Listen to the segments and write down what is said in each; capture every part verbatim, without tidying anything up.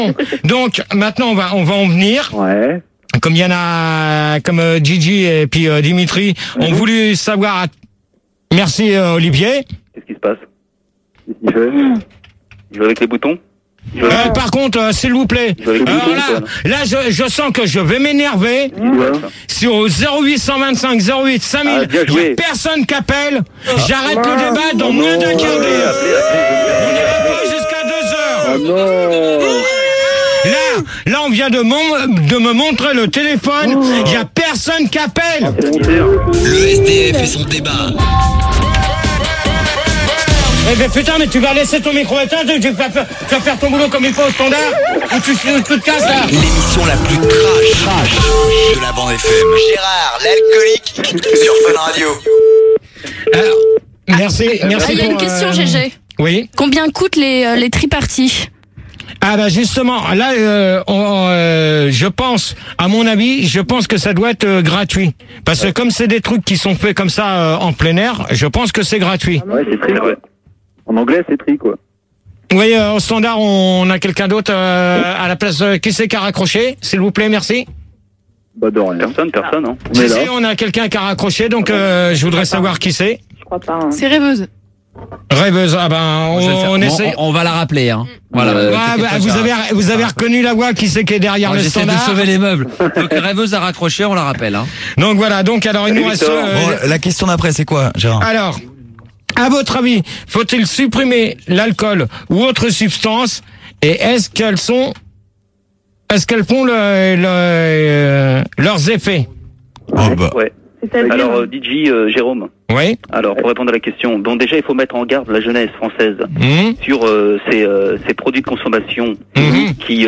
Donc maintenant on va on va en venir. Ouais. Comme il y en a, comme euh, Gigi et puis euh, Dimitri Mhm. ont voulu savoir. Merci euh, Olivier. Qu'est-ce qui se passe? Qu'est-ce qu'il fait? Il joue avec les boutons? Il joue avec- Euh, par contre, euh, s'il vous plaît. Il joue avec les Alors boutons, là, quoi. là je, je sens que je vais m'énerver. Ouais. Sur zéro huit cent vingt-cinq zéro huit cinq mille. Ah, bien Il y a joué. personne qui appelle. J'arrête le débat dans Oh moins non. d'un quart Appelez, d'heure. appelez, appelez. On n'ira pas jusqu'à deux heures. Ah non. Là, là, on vient de, mon- de me montrer le téléphone. Il y a personne qui appelle. C'est sanitaire. Le S D F et son débat. Eh ben putain, mais tu vas laisser ton micro éteint, tu, tu vas, faire, tu vas faire ton boulot comme il faut au standard, ou tu, tu, tu te casses là. L'émission la plus trash, trash de la bande F M. Gérard, l'alcoolique, sur Fun Radio. Alors, merci, merci Ah, il y a pour, une question, euh, G G. Oui. Combien coûtent les, euh, les triparties? Ah bah justement, là, euh, on, euh, je pense, à mon avis, je pense que ça doit être euh, gratuit. Parce que comme c'est des trucs qui sont faits comme ça euh, en plein air, je pense que c'est gratuit. Ouais, c'est tri, ouais. En anglais, c'est tri, quoi. Oui, euh, au standard, on a quelqu'un d'autre euh, à la place. Euh, qui c'est qui a raccroché? S'il vous plaît, merci. Bah, de rien. Personne, personne, hein. On est Si, là. si, on a quelqu'un qui a raccroché, donc euh, je voudrais savoir qui c'est. Je crois pas. Hein. C'est rêveuse. Rêveuse, ah ben, Je vais le faire. on, on On- essaie. on, on va la rappeler, hein. Voilà. euh, Ouais, t'inquiète bah, pas, vous Gérard. avez, vous avez reconnu la voix qui c'est qui est derrière Moi, le j'essaie de standard. sauver les meubles. Donc, rêveuse a raccroché, on la rappelle, hein. Donc voilà, donc alors il nous reste. Victor. euh, Bon, la question d'après, c'est quoi, Gérard? alors, à votre avis, faut-il supprimer l'alcool ou autre substance? Et est-ce qu'elles sont, est-ce qu'elles font le, le, euh, leurs effets? Oh, bah. Ouais. C'est-à-dire. Alors, euh, D J euh, Jérôme. Oui. Alors, pour répondre à la question, bon, déjà, il faut mettre en garde la jeunesse française Mmh. sur euh, ces, euh, ces produits de consommation Mhm. qui,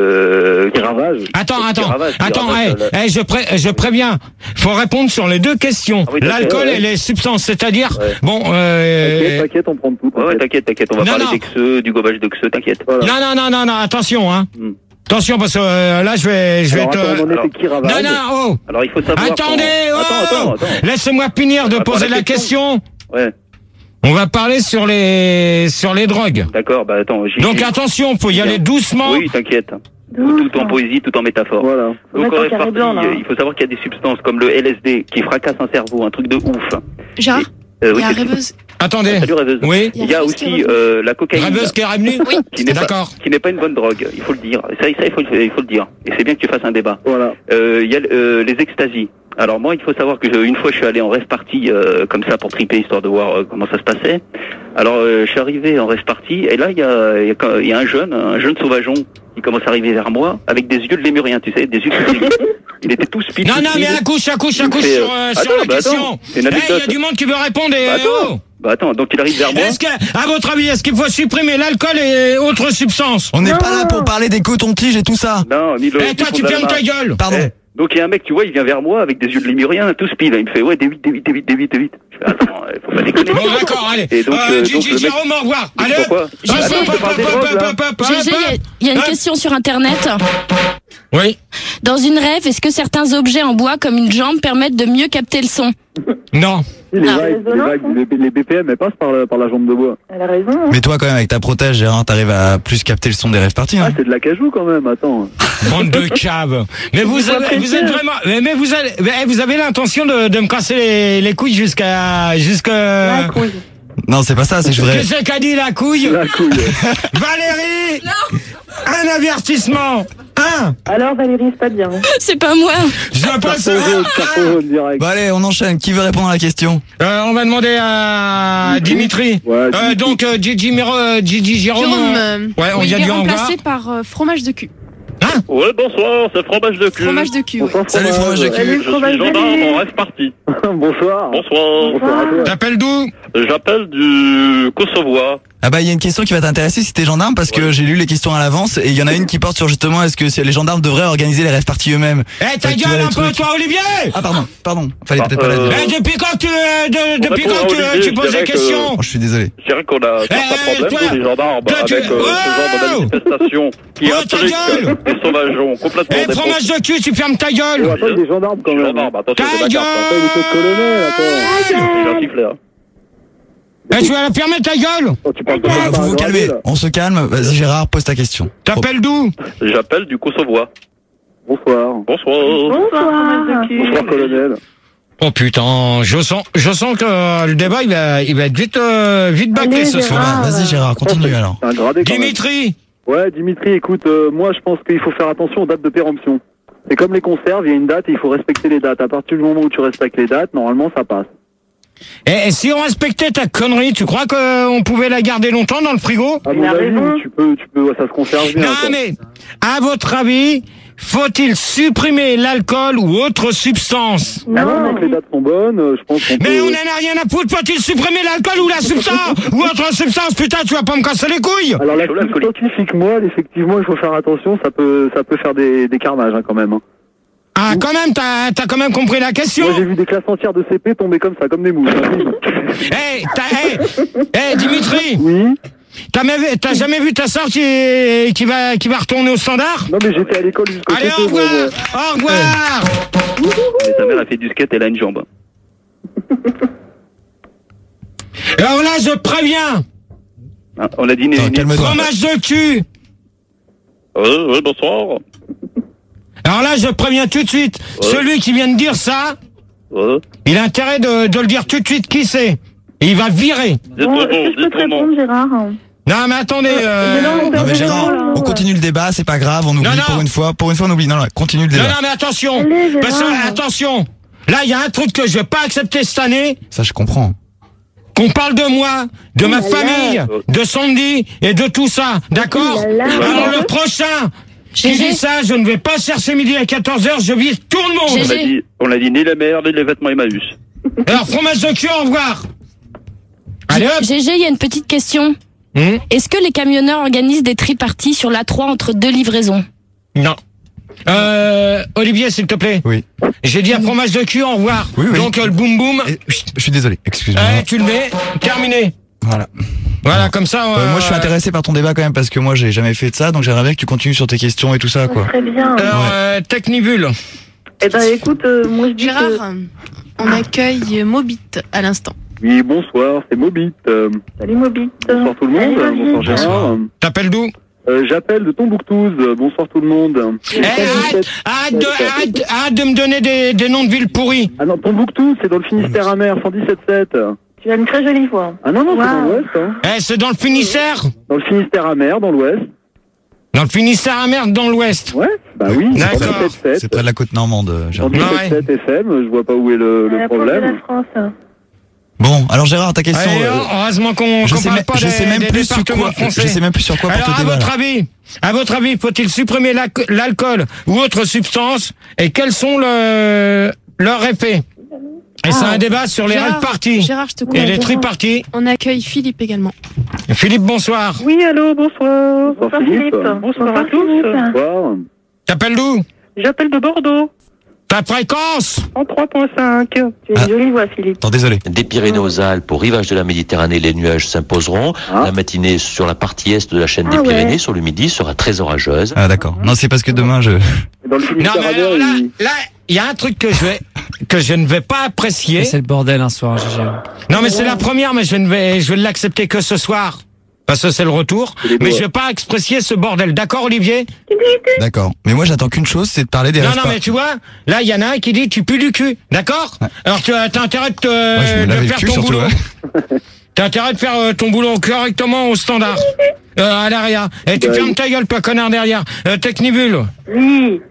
euh, Qui ravage. Attends, Qui attends, ravage, qui attends, ravage, hey, hey, je, pré je préviens. Faut répondre sur les deux questions. Ah oui, d'accord, L'alcool ouais. et les substances, c'est-à-dire, Ouais. bon, euh, T'inquiète, t'inquiète, on prend tout. Ouais, ouais, t'inquiète, t'inquiète, on va Non, parler non. d'Exeux, du gobage d'Exeux, t'inquiète. Voilà. non, non, non, non, non, attention, hein. Hmm. Attention, parce que euh, là, je vais, je vais Alors, te. attends, on en alors- était qui ravage? Non, non, oh. Alors, il faut savoir... Attendez, qu'on- oh. Attends, attends, attends. Laissez-moi finir de On va poser prendre la la question. Ouais, On va parler sur les sur les drogues. d'accord, bah attends, j'y... Donc attention, faut y Bien. aller doucement. Oui, t'inquiète. Tout, tout en poésie, tout en métaphore. Voilà. Donc Mettre en en reste carré partie, blanc, là. euh, il faut savoir qu'il y a des substances comme le L S D qui fracassent un cerveau, un truc de ouf. Gérard, Euh, il oui, y a c'est- rêveuse. Attendez. Salut rêveuse. Oui. Il y a aussi euh, la cocaïne. Rêveuse qui est revenue. Oui. Qui n'est pas, D'accord. qui n'est pas une bonne drogue, il faut le dire. Ça, ça il, faut, il faut le dire. Et c'est bien que tu fasses un débat. Voilà. Euh, Il y a euh, les extasies. Alors moi, il faut savoir que je- une fois, je suis allé en rêve party euh, comme ça pour triper, histoire de voir euh, comment ça se passait. Alors, euh, je suis arrivé en rêve party, et là, il y a, il y, a, il y a un jeune, un jeune sauvageon, qui commence à arriver vers moi, avec des yeux de lémurien, tu sais, des yeux qui brillent. Il était tout speed. Non, tout non, mais speed. accouche, accouche, Il me accouche fait, sur, euh, euh, sur attends, la bah, question. attends, c'est une Eh, il y anecdote. a du monde qui veut répondre. Et, Bah, attends. oh. Bah attends, donc il arrive vers moi. Est-ce que, à votre avis, est-ce qu'il faut supprimer l'alcool et autres substances? On n'est pas là pour parler des cotons-tiges et tout ça. Non, Milo. Eh, toi, tu fermes ta gueule. Pardon. Eh, donc il y a un mec, tu vois, il vient vers moi avec des yeux de lémurien, tout speed. Il me fait ouais, D huit, D huit, D huit, D huit, D huit. Je fais attends, euh, faut pas déconner. Bon, d'accord, allez. Et donc, euh, euh, donc, Gigi, le mec- Jérôme, au revoir. Allez, Pourquoi hop. Gigi, Hop, je hop, te parle des hop, drogues, hop, là. hop, hop, G G, hop. il y a- il y a une Hop. question sur Internet. Oui. Dans une rêve, est-ce que certains objets en bois comme une jambe permettent de mieux capter le son? Non. Les Ah, vagues, les, vagues, les, les B P M, elles passent par, le- par la jambe de bois. Elle a raison. Hein. Mais toi, quand même, avec ta protège, Gérard, t'arrives à plus capter le son des rêves partis, Ah, hein. c'est de la cajou quand même, attends. Bande de caves. Mais vous, vois avez, vous êtes précieux. vraiment, mais mais vous avez, mais vous avez l'intention de, de me casser les, les couilles jusqu'à, jusqu'à. La couille. Non, c'est pas ça, c'est que je voudrais. Qu'est-ce qu'a dit la couille? La couille. Valérie! Un avertissement! Un! Alors Valérie, c'est pas bien. C'est pas moi. Je passe. Carton jaune, carton jaune direct. Bon, allez, on enchaîne. Qui veut répondre à la question? Euh, on va demander à Dimitri. Ouais, Euh, Dimitri. donc, euh, Gigi, Miro, euh, Gigi Jérôme. Jérôme, euh, euh, ouais, on oui, vient il de est lui en voir. remplacé par euh, fromage de cul. Ouais, bonsoir, c'est fromage de cul. Fromage de cul, ouais. Bonsoir, Salut, fromage de cul. Salut, fromage de lait. rêve party. Bonsoir. Bonsoir. Bonsoir à toi. T'appelles d'où? J'appelle du Kosovo. Ah bah, il y a une question qui va t'intéresser si t'es gendarme, parce que j'ai lu les questions à l'avance, et il y en a une qui porte sur justement est-ce que c'est- les gendarmes devraient organiser les rêves partis eux-mêmes. Eh, ta Fait que tu vois gueule les un peu, trucs. toi, Olivier! Ah, pardon, pardon. Fallait Bah, peut-être pas la euh, dire. Eh, depuis quand tu, euh, de- depuis répond quand à tu, Olivier, tu je poses des dirais que- questions? Oh, je suis désolé. Je dirais qu'on a certains Eh, problèmes, toi, nous, les gendarmes, toi, tu- avec euh, ce genre de Oh manifestation qui Oh, ta intrigue gueule des sauvageons complètement Eh, fromage de cul, tu fermes ta Oh, gueule! attends, il y a des gendarmes quand même. Gendarmes, attention, Ta c'est la carte. gueule! Attends, il est au colonel, attends. J'ai un sifflet, là. Eh, tu vas la fermer ta gueule. Oh, tu parles de Vous ça, vous, vous bah, calmez, là. on se calme. Vas-y Gérard, pose ta question. T'appelles d'où? J'appelle du Kosovois. Bonsoir. Bonsoir. Bonsoir. Bonsoir, colonel. Oh putain, je sens, je sens que euh, le débat il va, il va être vite, euh, vite bâclé Allez, ce soir. Gérard. Voilà, Vas-y Gérard, continue alors. C'est un gradé quand même. Dimitri, Ouais, Dimitri, écoute, euh, moi je pense qu'il faut faire attention aux dates de péremption. C'est comme les conserves, il y a une date et il faut respecter les dates. À partir du moment où tu respectes les dates, normalement ça passe. et, et si on respectait ta connerie, tu crois qu'on pouvait la garder longtemps dans le frigo? À Il mon a avis, raison. tu peux, tu peux, ça se conserve bien. Non quoi. mais, à votre avis, faut-il supprimer l'alcool ou autre substance? Ah non, non, que les dates sont bonnes, euh, je pense qu'on peut... Mais on en a rien à foutre, faut-il supprimer l'alcool ou la substance? Ou autre substance, putain, tu vas pas me casser les couilles? Alors la Chocolat plus alcoolique. scientifique moelle, effectivement, il faut faire attention, ça peut, ça peut faire des, des carnages hein, quand même. Hein. Ah, quand même, t'as, t'as quand même compris la question? Moi j'ai vu des classes entières de C P tomber comme ça, comme des mouches. hein. Hey, t'as, hey, hey, Dimitri, Oui. t'as, jamais- t'as jamais vu ta sœur qui, qui va, qui va retourner au standard? Non mais j'étais à l'école jusqu'au Allez, C P, au revoir, moi, moi. au revoir. Mais sa mère a fait du skate, elle a une jambe. Alors là, je préviens, Ah, on a dit... né- Attends, né- calme-toi. fromage de cul. Euh, ouais, bonsoir. Alors là, je préviens tout de suite, celui qui vient de dire ça, Ouais. il a intérêt de, de le dire tout de suite qui c'est. Et il va virer. Dites Bon, mon est-ce que nom, je peux dites te mon nom. répondre, Gérard? Non, mais attendez, euh... Non, Non mais Gérard, là. on continue le débat, c'est pas grave, on oublie Non, non. pour une fois. Pour une fois on oublie. Non, non, continue le non, débat. non, mais attention, Allez, Gérard. parce que, attention, là, il y a un truc que je vais pas accepter cette année, Ça je comprends. qu'on parle de moi, de ma là là. famille, de Sandy et de tout ça, d'accord? Oh là là. Alors le prochain qui Gégé. dit ça, je ne vais pas chercher midi à quatorze heures, je vise tout le monde. On Gégé. a dit, on a dit ni la mer, ni les vêtements Emmaüs. Alors fromage de cul, au revoir. Allez hop. Gégé, il y a une petite question. Hum, Est-ce que les camionneurs organisent des triparties sur l'A trois entre deux livraisons? non. Euh, Olivier, s'il te plaît. Oui. J'ai dit un fromage de cul, au revoir. Oui, oui. Donc euh, le boum boum, Et, chut, je suis désolé, excuse-moi. eh, tu le mets, terminé. Voilà. Voilà, comme ça. Euh, euh, moi je suis intéressé par ton débat quand même parce que moi j'ai jamais fait de ça, donc j'aimerais bien que tu continues sur tes questions et tout ça quoi. Très bien. Alors, euh, Technivule. Eh ben, écoute, euh, moi je dis que... Gérard, on accueille Mobit à l'instant. Oui, bonsoir, c'est Mobit. Euh, Salut, Mobit. bonsoir tout le monde, Salut, bonsoir Mobit. Gérard. T'appelles d'où? Euh, J'appelle de Tombouctouz, euh, bonsoir tout le monde. Eh, arrête, arrête, de, arrête, arrête de me donner des, des noms de villes pourries. Ah non, Tombouctou, c'est dans le Finistère amer, cent dix-sept sept. Tu as une très jolie voix. Ah non, non, c'est Wow. dans l'ouest. Hein. Eh, c'est dans le Finistère? Dans le Finistère amer, dans l'ouest. Dans le Finistère à merde, dans l'ouest. Ouais, bah oui, D'accord. cent dix-sept C'est sept. près de la côte normande, Gérard. cent dix-sept sept F M, je vois pas où est le, le À la pointe de problème. la France. Bon, alors Gérard, ta question. Allez, euh, heureusement qu'on je qu'on sais, parle même, pas je des, sais même des plus sur départements quoi. français. Je sais même plus sur quoi Alors, porter à débat. votre là. avis, à votre avis, faut-il supprimer la- l'alcool ou autre substance et quels sont le, leurs effets? Et c'est un débat sur les Gérard, rêves parties Gérard, je te coupe. et les triparties. On accueille Philippe également. Philippe, bonsoir. Oui, allô, bonsoir. Bonsoir, Philippe. Bonsoir à tous. Bonsoir. T'appelles d'où? J'appelle de Bordeaux, Ta fréquence? en trois virgule cinq. Tu as Ah. une jolie voix, Philippe. Attends, désolé. Des Pyrénées aux Alpes, au rivage de la Méditerranée, les nuages s'imposeront. Ah. La matinée sur la partie est de la chaîne Ah des ouais. Pyrénées, sur le midi, sera très orageuse. Ah d'accord. Non, c'est parce que demain je. Dans le Non, Finistère mais amer, alors là, il... là, il y a un truc que je vais, que je ne vais pas apprécier. C'est le bordel un soir, Gégé. Non, mais c'est la première, mais je ne vais, je vais l'accepter que ce soir. Parce que c'est le retour. C'est les Mais doigts. je vais pas apprécier ce bordel. D'accord, Olivier? D'accord. Mais moi j'attends qu'une chose, c'est de parler des Non, rêves non, par- mais tu vois, là, il y en a un qui dit tu pues du cul. D'accord? Alors, tu as t'as intérêt de, te, Ouais, je me de lavais le faire cul, ton surtout, boulot. ouais. T'as intérêt de faire euh, ton boulot correctement au standard. Euh, à l'arrière. Et tu Bah, fermes oui. ta gueule, toi, connard derrière. Euh, Technivule. Oui.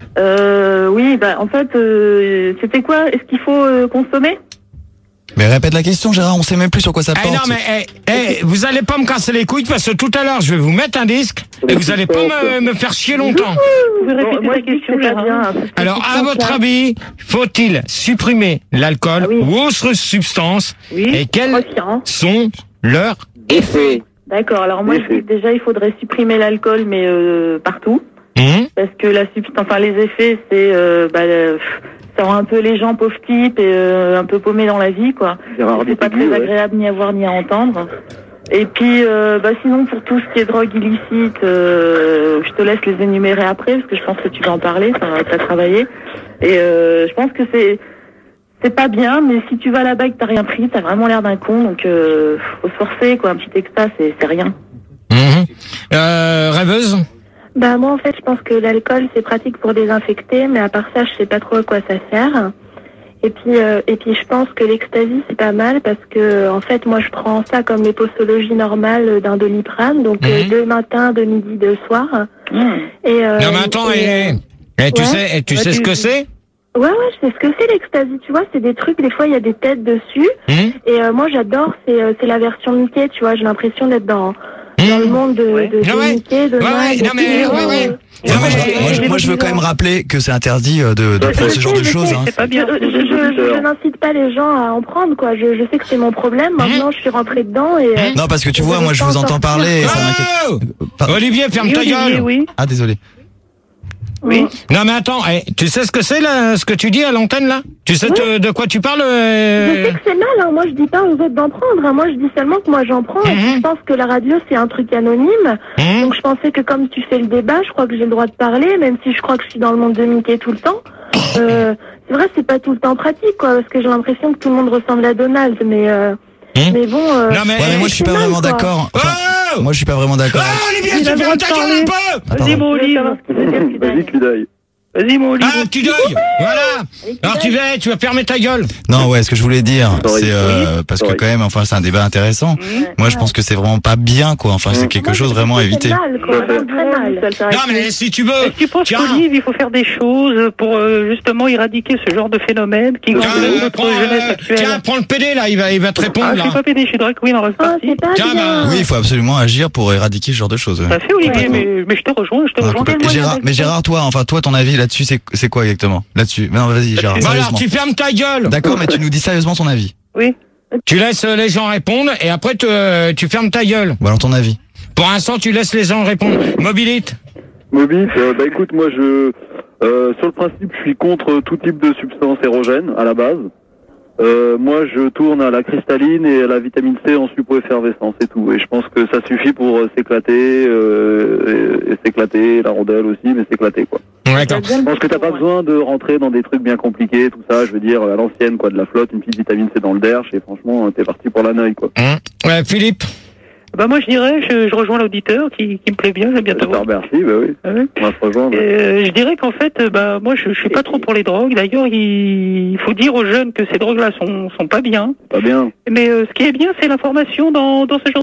Euh, oui, bah, en fait, euh, c'était quoi? Est-ce qu'il faut euh, consommer? Mais répète la question, Gérard. On sait même plus sur quoi ça Eh porte. non, mais eh, eh, vous allez pas me casser les couilles parce que tout à l'heure, je vais vous mettre un disque et vous allez pas me, me faire chier longtemps. Vous pouvez répéter moi, la je dis que question, c'est pas Gérard. bien. Parce que Alors, c'est à votre ça. avis, faut-il supprimer l'alcool Ah oui. ou autre substance Oui. et quels Retient. sont leurs Effet. D'accord, alors moi, je Effet. dis que déjà, il faudrait supprimer l'alcool, mais euh, partout. Hum Parce que la substance, enfin, les effets, c'est, euh, bah, euh, ça rend un peu les gens pauvres types et euh, un peu paumés dans la vie, quoi. Gérard C'est pas Détégu, très ouais. agréable ni à voir ni à entendre. Et puis, euh, bah, sinon, pour tout ce qui est drogue illicite, euh, je te laisse les énumérer après, parce que je pense que tu vas en parler, ça va t'as travaillé. Et euh, je pense que c'est c'est pas bien, mais si tu vas là-bas et que t'as rien pris, t'as vraiment l'air d'un con, donc euh, faut se forcer, quoi. Un petit extra, c'est c'est rien. Mmh. Euh, rêveuse? Bah moi en fait je pense que l'alcool c'est pratique pour désinfecter, mais à part ça je sais pas trop à quoi ça sert. Et puis euh, et puis je pense que l'ecstasy c'est pas mal parce que en fait moi je prends ça comme les posologies normales d'un Doliprane, donc mmh. euh, deux matins, deux midi, deux soirs. Mmh. Et euh, non mais attends, et, et, et tu ouais. sais, et tu ouais, sais tu... ce que c'est? Ouais, ouais, je sais ce que c'est l'ecstasy, tu vois, c'est des trucs, des fois il y a des têtes dessus, mmh. et euh, moi j'adore, c'est euh, c'est la version Mickey, tu vois, j'ai l'impression d'être dans, mmh. dans le monde de, ouais. de, de ouais. Mickey, de ouais, ouais, non mais, ouais, ouais. Ouais, moi, je, moi, je, moi, je veux quand même rappeler que c'est interdit de, de prendre ce genre de choses. Hein. C'est pas bien. Je, je, je, je n'incite pas les gens à en prendre, quoi. Je, je sais que c'est mon problème. Maintenant, je suis rentrée dedans et. Non, parce que tu vois, moi, je vous entends parler. Et ça m'inquiète. Oh Olivier, ferme oui, ta Olivier, gueule. Oui. Ah, désolé. Oui. Non mais attends, hey, tu sais ce que c'est là, ce que tu dis à l'antenne là? Tu sais oui. te, de quoi tu parles euh... Je sais que c'est mal, hein. Moi je dis pas aux autres d'en prendre, hein. Moi je dis seulement que moi j'en prends, mm-hmm. et je pense que la radio c'est un truc anonyme, mm-hmm. donc je pensais que comme tu fais le débat, je crois que j'ai le droit de parler, même si je crois que je suis dans le monde de Mickey tout le temps. Euh, c'est vrai c'est pas tout le temps pratique, quoi, parce que j'ai l'impression que tout le monde ressemble à Donald, mais euh, mmh. mais bon... Euh, non mais, ouais, mais moi je suis pas mal, vraiment d'accord. Enfin, oh moi je suis pas vraiment d'accord. Oh Olivier, tu fermes ta gueule un peu. Vas-y mon Olivier. Vas-y Cudaille. Vas-y mon Olivier. Ah, tu deuil. Voilà. Alors tu vas, tu vas fermer ta gueule. Non, ouais, ce que je voulais dire, c'est euh, parce que quand même, enfin, c'est un débat intéressant. Mmh. Moi, je pense que c'est vraiment pas bien, quoi. Enfin, c'est quelque chose vraiment à éviter. Mal, quoi. Très mal. Non, mais si tu veux. Est-ce que tu penses qu'Olivier, il faut faire des choses pour euh, justement éradiquer ce genre de phénomène qui tiens, gangrène notre prends, jeunesse euh, actuelle? Tiens, prends le P D là, il va, il va te répondre. Ah, là. je suis pas P D, je suis drag queen en rêve partie. Oh, tiens, bah... Oui, il faut absolument agir pour éradiquer ce genre de choses. Ça fait Olivier, mais, mais je te rejoins, je te ah, rejoins. Mais Gérard, mais Gérard, toi, enfin, toi, ton avis là-dessus, c'est c'est quoi exactement? Là-dessus. Non, vas-y, Gérard. Bah alors, tu fermes ta gueule. D'accord, mais tu nous dis sérieusement ton avis. Oui. Tu laisses les gens répondre et après tu, euh, tu fermes ta gueule. Ou alors ton avis. Pour l'instant, tu laisses les gens répondre. Mobilite. Mobilite, euh, bah écoute, moi je, euh, sur le principe, je suis contre tout type de substance érogène à la base. Euh, moi, je tourne à la cristalline et à la vitamine C en suppo-effervescent, c'est tout. Et je pense que ça suffit pour euh, s'éclater, euh, et, et s'éclater, la rondelle aussi, mais s'éclater, quoi. D'accord. Je pense que t'as pas besoin de rentrer dans des trucs bien compliqués, tout ça. Je veux dire, à l'ancienne, quoi, de la flotte, une petite vitamine C dans le derche, et franchement, t'es parti pour la neuille, quoi. Mmh. Ouais, Philippe. Bah moi je dirais, je, je rejoins l'auditeur qui, qui me plaît bien, j'aime bien te voir. Merci, bah oui. Ah oui. On va se rejoindre. Euh, je dirais qu'en fait, bah moi je, je suis pas trop pour les drogues. D'ailleurs, il, il faut dire aux jeunes que ces drogues-là sont sont pas bien. Pas bien. Mais euh, ce qui est bien, c'est l'information dans dans ce genre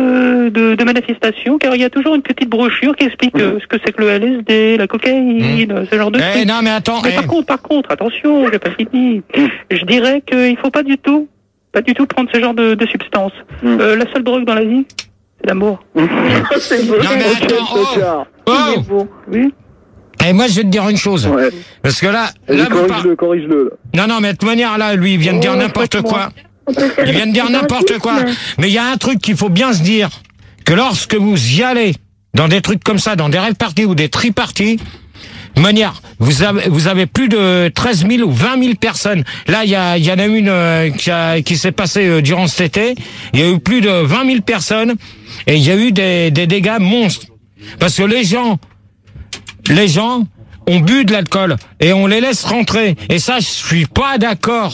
de de, de manifestations, car il y a toujours une petite brochure qui explique mmh. euh, ce que c'est que le L S D, la cocaïne, mmh. ce genre de eh, trucs. Non mais attends. Mais eh. par contre, par contre, attention, j'ai pas fini. Mmh. Je dirais qu'il faut pas du tout, pas du tout prendre ce genre de, de substances. Mmh. Euh, la seule drogue dans la vie, c'est l'amour. C'est beau. Non mais attends, oh, oh. Oui. Et moi je vais te dire une chose, ouais. Parce que là, là corrige-le, corrige-le. Non non mais de toute manière là, lui il vient de dire oh, n'importe quoi. Il vient de dire n'importe quoi. Mais il y a un truc qu'il faut bien se dire, que lorsque vous y allez dans des trucs comme ça, dans des rêves parties ou des tri-parties, de manière, vous avez, vous avez plus de treize mille ou vingt mille personnes. Là, il y, a, y en a une euh, qui, a, qui s'est passée euh, durant cet été. Il y a eu plus de vingt mille personnes et il y a eu des, des dégâts monstres. Parce que les gens, les gens ont bu de l'alcool et on les laisse rentrer. Et ça, je suis pas d'accord.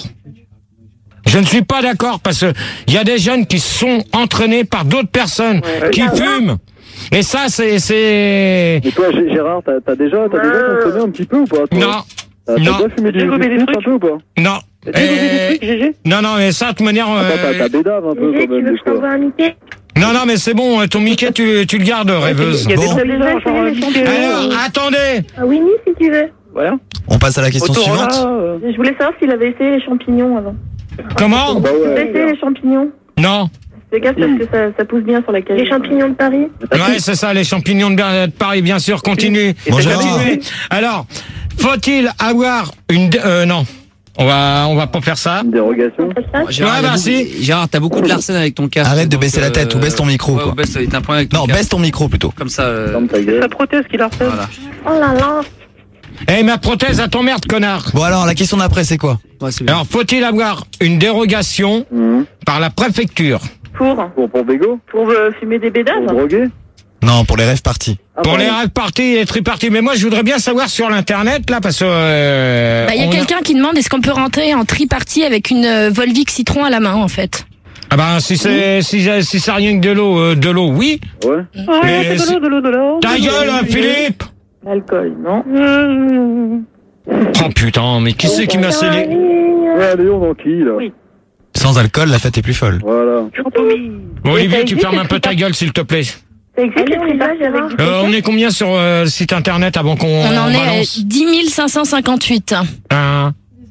Je ne suis pas d'accord parce que il y a des jeunes qui sont entraînés par d'autres personnes ouais, qui fument. Et ça, c'est, c'est... Et toi, Gérard, t'as, t'as déjà, t'as déjà consommé un petit peu ou pas, toi? Non. T'as, non. T'as déjà fumé du, du trucs un peu ou pas? Non. Et... Non, non, mais ça, de toute manière... Attends, euh... t'as, t'as bédave un peu Gégé, quand même. Tu veux que je t'envoie un Mickey? Non, non, mais c'est bon, ton Mickey, tu, tu le gardes, rêveuse. Il y a bon. des Alors, attendez. Ah, Winnie, si tu veux. Voilà. On passe à la question Autour suivante. là, euh... Je voulais savoir s'il avait essayé les champignons avant. Comment? Bah Il avait essayé les champignons. Non. Fais gaffe parce que ça, ça pousse bien sur la cage. Les champignons de Paris. Ouais, c'est ça, les champignons de Paris, bien sûr. Continue. Bonjour. Continue. Alors, faut-il avoir une... Euh, non. On va, on va pas faire ça. Une dérogation. Gérard, ouais, bah, si. Gérard, t'as beaucoup de Larsen avec ton casque. Arrête de baisser euh, la tête ou baisse ton micro. Ouais, quoi. Baisse, t'as un problème avec ton non, casque. baisse ton micro plutôt. Comme ça. Euh... C'est sa prothèse qui Larsen. Voilà. Oh là là. Eh, hey, ma prothèse à ton merde, connard. Bon alors, la question d'après, c'est quoi? Ouais, c'est bien. Alors, faut-il avoir une dérogation mmh. par la préfecture? Pour Pour, pour bégo? Pour euh, fumer des bédaves? Pour droguer? Non, pour les rêves parties. Ah, pour les rêves parties et triparties. Mais moi, je voudrais bien savoir sur l'internet là, parce que. Euh, bah, y a quelqu'un a... qui demande est-ce qu'on peut rentrer en tripartie avec une euh, Volvic Citron à la main, en fait. Ah bah si c'est si si c'est rien que de l'eau, euh, de l'eau, oui. Ouais. Ouais, c'est de l'eau, de l'eau, de l'eau. Ta gueule, hein, Philippe. L'alcool, non. Oh putain, mais qui c'est qui m'a scellé? Ouais, Léon dans qui là? Oui. Sans alcool, la fête est plus folle. Voilà. Bon, Olivier, tu fermes un peu ta gueule, s'il te plaît. Ça existe le tripartie Gérard? Euh, on est combien sur euh, le site internet avant qu'on On en est à balance dix mille cinq cent cinquante-huit. Un...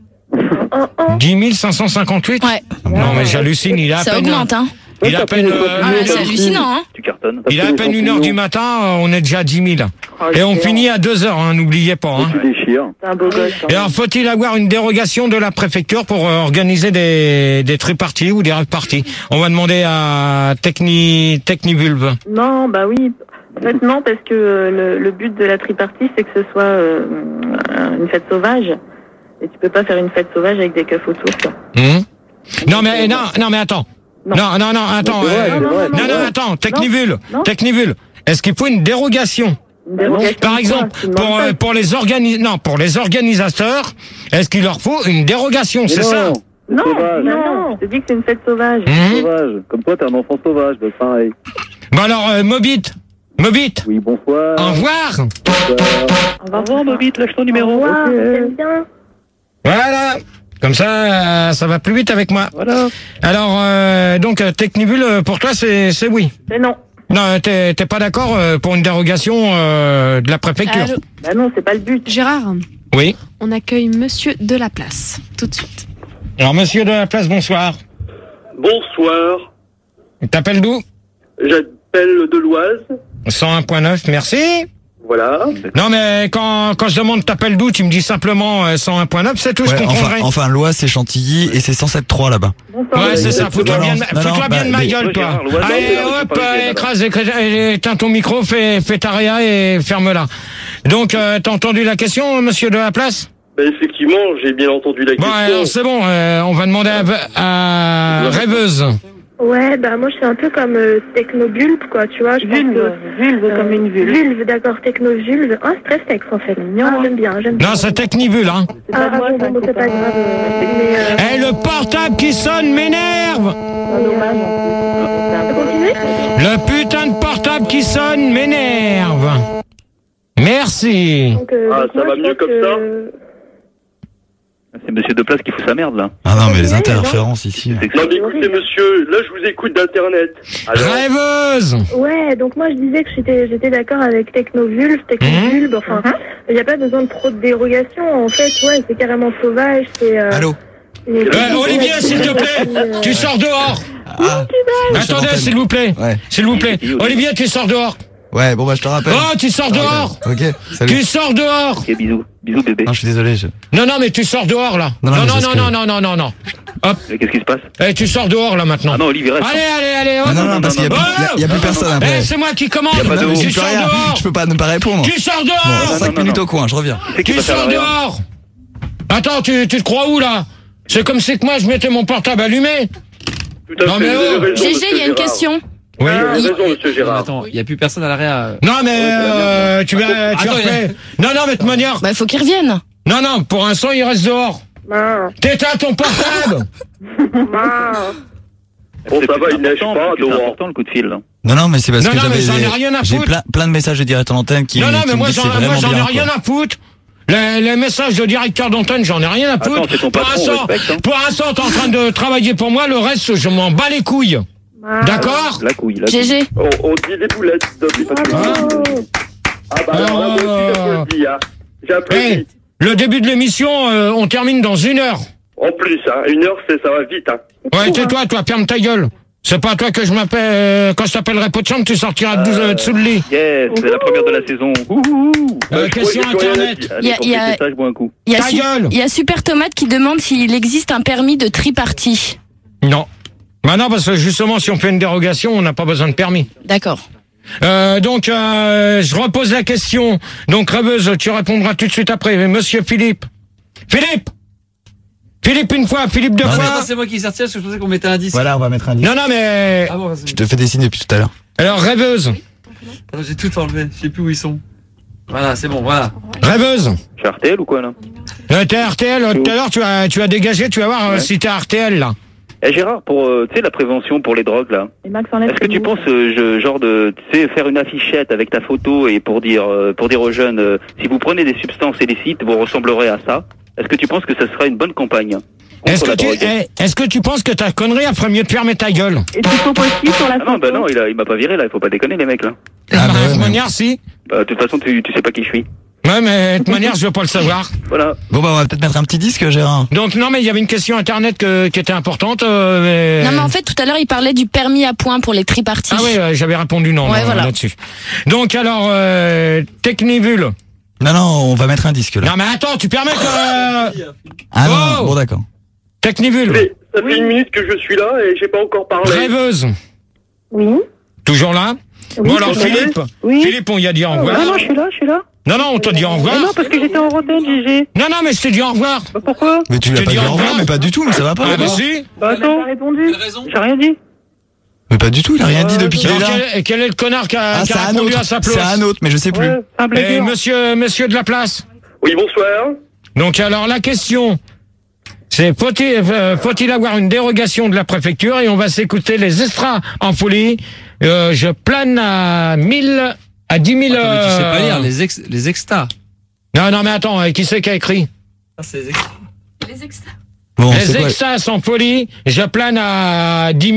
dix mille cinq cent cinquante-huit? Ouais. Non, mais j'hallucine, il a à Ça peine... augmente, hein. Il a à peine... euh, Ah, c'est hallucinant, hein. Tu cartonnes. Il a à peine une heure du matin, euh, on est déjà à dix mille. Et on finit à deux heures, hein, n'oubliez pas. Hein. Tu déchires. C'est un beau gosse. Et alors, faut-il avoir une dérogation de la préfecture pour euh, organiser des, des triparties ou des rêves parties? On va demander à Techni, Technivulve. Non, bah oui. En fait, non, parce que euh, le, le but de la tripartie, c'est que ce soit euh, une fête sauvage. Et tu peux pas faire une fête sauvage avec des keufs autour, quoi. Mmh. Non, mais, non, non, mais attends. Non, non, non, non attends. C'est vrai, euh, c'est vrai, non, c'est non, vrai. attends, Technivule. Non. Technivule. Est-ce qu'il faut une dérogation? Une dérogation Par de exemple, quoi? Tu demandes pour, pas. euh, pour les organis, non, pour les organisateurs, est-ce qu'il leur faut une dérogation? C'est ça? Non, Sauvage. non, non, je te dis que c'est une fête sauvage. Mmh. Sauvage. Comme toi, t'es un enfant sauvage, bah pareil. Bon alors, euh, Mobit. Mobit. Oui, bonsoir. Au revoir. Au revoir, Mobite, lâche ton numéro. Au revoir, Ok. j'aime bien. Voilà. Comme ça, euh, ça va plus vite avec moi. Voilà. Alors, euh, donc, euh, Technivule, euh, pour toi, c'est c'est oui. Mais non. Non, t'es t'es pas d'accord euh, pour une dérogation euh, de la préfecture? Allô, Bah non, c'est pas le but. Gérard, Oui. on accueille Monsieur Delaplace, tout de suite. Alors, monsieur de la place, bonsoir. Bonsoir, T'appelles d'où? j'appelle de l'Oise, cent un point neuf, merci. voilà. Non, mais quand, quand je demande t'appelles d'où, tu me dis simplement euh, cent un point neuf, c'est tout, je Ouais, comprendrai. enfin, enfin, l'Oise, c'est Chantilly et c'est cent sept trois là-bas. Ouais, c'est ça, fous-toi Non, bien, de- non, fous-toi non, bien bah, de ma des- gueule, toi. Gérard, l'Oise, Allez, c'est la hop, parisienne, euh, écrase, écrase, éteins ton micro, fais, fais ta réa et ferme-la. Donc, euh, t'as entendu la question, monsieur de la place? Ben, effectivement, j'ai bien entendu la Bon, question. alors, c'est bon, euh, on va demander à, à Rêveuse. Ouais, bah moi je suis un peu comme euh, technobulbe, quoi, tu vois. Je pense Vulve, que- vulve euh, comme une vulve. Vulve, d'accord, technovulve. Ah, c'est très sexe en fait. Ah, j'aime bien, j'aime bien. Non, c'est Technivule, hein. Ah, ah bon, bon, c'est pas grave. euh, mais, euh, Eh, le portable qui sonne m'énerve! c'est dommage. On peut continuer? Le putain de portable qui sonne m'énerve! Merci! Donc, euh, Ah, donc ça moi, va je mieux pense comme que- ça C'est monsieur Deplace qui fout sa merde, là. Ah non, mais les interférences ici. C'est que Non, mais écoutez, monsieur, là, je vous écoute d'Internet. Alors, Rêveuse! Ouais, donc moi je disais que j'étais j'étais d'accord avec technovulve, technovulbe, enfin, il n'y a pas besoin de trop de dérogation. En fait, ouais, c'est carrément sauvage, c'est... Euh, Allô? mais- Euh, Olivier, s'il te plaît, Euh, tu sors dehors! Ah, Attendez, s'il vous plaît! Ouais. S'il vous plaît! Olivier, tu sors dehors! Ouais, bon bah je te rappelle. Oh, tu sors dehors! Ok, salut. Tu sors dehors! Ok, bisous. Bisous, bébé. Non, je suis désolé. Je... Non, non, mais tu sors dehors, là! Non, non, Non, mais non, c'est non, ce que- non, non, non, non, non! Hop! Euh, Qu'est-ce qui se passe? Eh, tu sors dehors, là, maintenant! Ah non, Olivier, reste. Allez, allez, allez, hop! Non, non, non, parce qu'il y a plus, il y a- il y a plus personne Eh, après. c'est moi qui commande! Y a pas de Non, mais haut. Tu j'y peux sors rien. dehors! Je peux pas ne pas répondre. Tu sors Bon, dehors! cinq non, minutes non. au coin, je reviens. C'est qui Tu va faire sors la réa? dehors! Attends, tu, tu te crois où, là? C'est comme si que moi, je mettais mon portable allumé! tout à Non, fait, mais vous oh. avez raison, G G, monsieur il y a une Gérard. question. Oui. Vous avez raison, monsieur Gérard. Attends, il n'y a plus personne à l'arrêt à... Non, mais euh, tu vas, tu Attends, refais. Non, non, mais de toute manière. Bah, faut qu'il revienne. Non, non, pour l'instant, il reste dehors. mince, T'éteins ton portable. mince. Bon, ça va, il neige important, pas, parce que C'est dehors. important, le coup de fil, là. Non, non, mais c'est parce Non, que non, mais j'avais j'en ai des- rien à j'ai foutre. plein, plein de messages de direct en antenne qui, Non, non, qui mais me moi, disent j'en, que c'est moi, vraiment j'en ai bien, rien quoi. à foutre. Les, les messages de directeur d'antenne, j'en ai rien à foutre. Attends, c'est ton pour patron, l'instant, respecte, hein. pour l'instant, t'es en train de travailler pour moi. Le reste, je m'en bats les couilles. mince. D'accord? La couille, la G couille. G. On, on dit les boulettes, Dobby, parce que... Hein? Ah bah, alors, là, moi aussi, je le dis, hein. Eh, J'applaudis. le début de l'émission, euh, on termine dans une heure. En plus, hein, une heure, c'est, ça va vite, hein. Ouais, tais-toi, toi, ferme ta gueule. C'est pas à toi que je m'appelle. euh, quand je t'appellerai pot de chambre, tu sortiras de euh, dessous le lit. Yes, c'est la première de la saison. Ouhou. Euh, je question croyais que rien internet. dit. Allez, Y a- pour y a- fêter ça, je bois un coup. Il y a Ta Su- gueule. il y a Super Tomate qui demande s'il existe un permis de tripartie. Non. Bah non, parce que justement, si on fait une dérogation, on n'a pas besoin de permis. D'accord. Euh, donc, euh, je repose la question. Donc, Rêveuse, tu répondras tout de suite après. Mais Monsieur Philippe. Philippe Philippe une fois, Philippe deux Non, fois. Ah, c'est moi qui sortais parce que je pensais qu'on mettait un disque. Voilà, on va mettre un disque. Non, non, mais... Ah bon, vas-y. Je te fais des signes depuis tout à l'heure. Alors, Rêveuse. Attends, j'ai tout enlevé. Je sais plus où ils sont. Voilà, c'est bon, voilà. Rêveuse. Chez R T L ou quoi, là? Euh, t'es R T L, tout à l'heure, tu as, tu as dégagé, tu vas voir Ouais. euh, si t'es R T L, là. Eh Gérard, pour euh, tu sais la prévention pour les drogues là. Et Max enlève Est-ce que ses tu mots. penses euh, je, genre de tu sais faire une affichette avec ta photo et pour dire euh, pour dire aux jeunes euh, si vous prenez des substances illicites vous ressemblerez à ça. Est-ce que tu penses que ça sera une bonne campagne Est-ce contre que, la tu, drogue? eh, est-ce que tu penses que ta connerie a ferait mieux de fermer ta gueule? Et tu faut aussi sur la Ah photo. non bah non il a il m'a pas viré là, il faut pas déconner les mecs là. Ah, bah de ouais, toute mais- manière, si. Bah, de toute façon tu tu sais pas qui je suis. Ouais, mais de toute manière, je veux pas le savoir. Voilà. Bon bah on va peut-être mettre un petit disque, Gérard. Donc, non, mais il y avait une question internet que, qui était importante. Euh, mais... Non, mais en fait, tout à l'heure, il parlait du permis à points pour les tripartis. Ah oui, euh, j'avais répondu non, Ouais, non, voilà. là-dessus. Donc, alors, euh, Technivule. Non non, on va mettre un disque là. Non, mais attends, tu permets que... Ah non, Oh non, bon d'accord. Technivule. Mais ça fait une minute que je suis là et j'ai pas encore parlé. Rêveuse. Oui. Toujours là? Oui, Bon, alors, c'est vrai. Philippe. Oui. Philippe, on y a dit au revoir. Ah non, je suis là, je suis là. Non, non, on t'a dit au revoir. Ah non, parce que j'étais en antenne, Gégé. Non, non, mais je t'ai dit au revoir. Bah pourquoi? Mais tu Je l'as te pas dis dit au au revoir, revoir. mais pas du tout, mais ça va pas. Ah, bah alors. si. Bah attends, T'as répondu. j'ai rien dit. Mais pas du tout, il a rien dit depuis qu'il Alors, est là. quel, quel est le connard qui a, Ah, qui c'est a un répondu autre. à sa place? C'est un autre, mais je sais plus. Ouais, un Eh, blagueur. monsieur, monsieur de la place. Oui, bonsoir. Donc, alors, la question, c'est faut-il, euh, faut-il avoir une dérogation de la préfecture? Et on va s'écouter les extras en folie. Euh, je plane à mille, à dix mille. Attends, mais tu sais pas euh, lire les ex, les extas. Non, non, mais attends, euh, qui c'est qui a écrit? Ah, c'est les extas. Les extras. Bon, Les c'est quoi extras en folie. Je plane à dix mille.